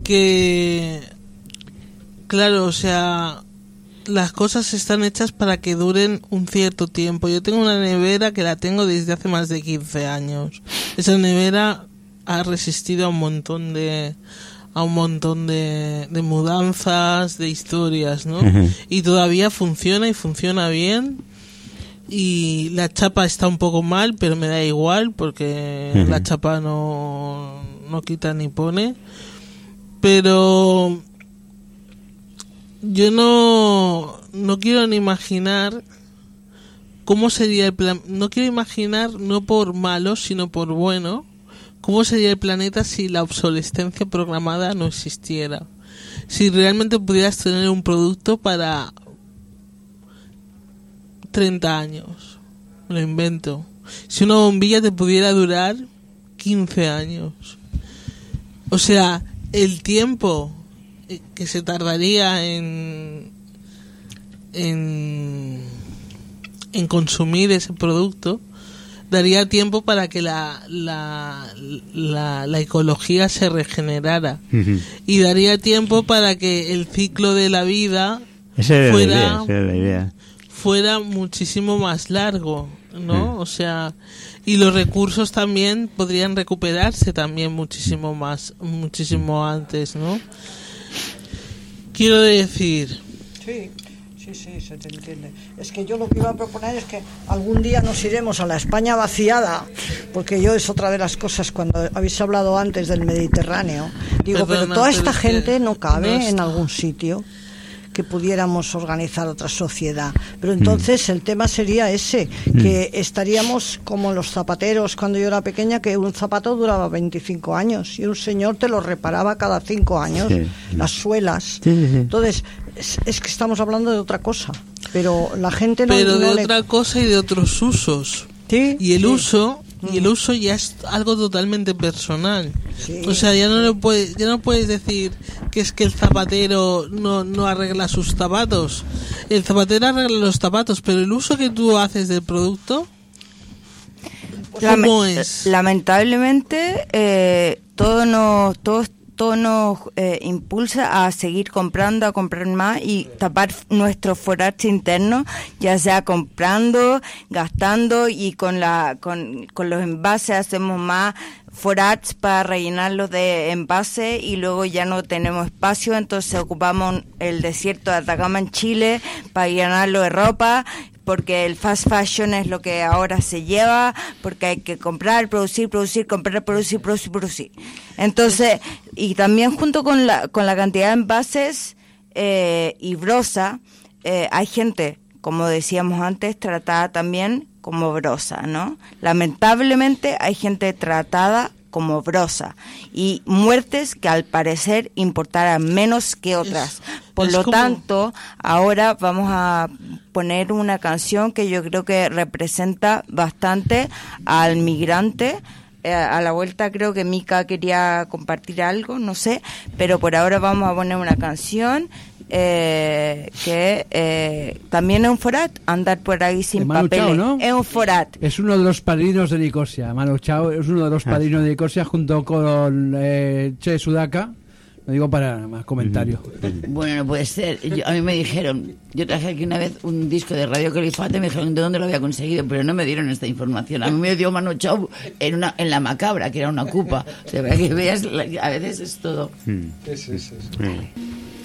que, claro, o sea, las cosas están hechas para que duren un cierto tiempo. Yo tengo una nevera que la tengo desde hace más de 15 años. Esa nevera ha resistido a un montón de mudanzas, de historias, ¿no? Uh-huh. Y todavía funciona y funciona bien. Y la chapa está un poco mal, pero me da igual porque uh-huh. la chapa no quita ni pone. Pero yo no quiero ni imaginar cómo sería el plan. No quiero imaginar, no por malo, sino por bueno, cómo sería el planeta si la obsolescencia programada no existiera. Si realmente pudieras tener un producto para 30 años. Me lo invento. Si una bombilla te pudiera durar 15 años. O sea, el tiempo que se tardaría en consumir ese producto daría tiempo para que la ecología se regenerara. Uh-huh. Y daría tiempo para que el ciclo de la vida fuera muchísimo más largo, ¿no? O sea, y los recursos también podrían recuperarse también muchísimo antes, ¿no? Quiero decir... Sí, se te entiende. Es que yo lo que iba a proponer es que algún día nos iremos a la España vaciada, porque yo es otra de las cosas, cuando habéis hablado antes del Mediterráneo, digo, pero toda esta gente no cabe en algún sitio que pudiéramos organizar otra sociedad. Pero entonces el tema sería ese, que estaríamos como los zapateros cuando yo era pequeña, que un zapato duraba 25 años y un señor te lo reparaba cada 5 años, las suelas. Entonces es que estamos hablando de otra cosa, pero la gente no... Pero de otra cosa y de otros usos. ¿Sí? Y el uso... Y el uso ya es algo totalmente personal. Sí. O sea, ya no puedes decir que es que el zapatero no arregla sus zapatos. El zapatero arregla los zapatos, pero el uso que tú haces del producto, ¿cómo es? Lamentablemente, todo nos impulsa a seguir comprando, a comprar más y tapar nuestros forats internos, ya sea comprando, gastando, y con los envases hacemos más forats para rellenarlos de envase y luego ya no tenemos espacio, entonces ocupamos el desierto de Atacama en Chile para llenarlo de ropa, porque el fast fashion es lo que ahora se lleva, porque hay que comprar, producir, comprar, producir. Entonces, y también junto con la cantidad de envases y brosa, hay gente, como decíamos antes, tratada también como brosa, ¿no? Lamentablemente hay gente tratada como brosa y muertes que al parecer importarán menos que otras. Por lo tanto, ahora vamos a poner una canción que yo creo que representa bastante al migrante. A la vuelta creo que Mika quería compartir algo, no sé, pero por ahora vamos a poner una canción que también es un forat, andar por ahí sin papeles, Chao, ¿no? Es un forat. Es uno de los padrinos de Nicosia. Manu Chao es uno de los padrinos de Nicosia junto con Che Sudaka. Lo digo para más comentarios. Bueno, no puede ser. A mí me dijeron, yo traje aquí una vez un disco de Radio Califate, me dijeron de dónde lo había conseguido, pero no me dieron esta información. A mí me dio Manu Chao en la Macabra, que era una cupa. O sea, para que veas, a veces es todo. Sí.